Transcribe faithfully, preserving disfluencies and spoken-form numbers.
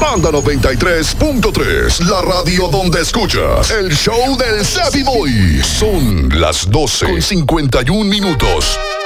Manda noventa y tres punto tres, la radio donde escuchas el show del Savvy Boy. Son las doce con cincuenta y un minutos.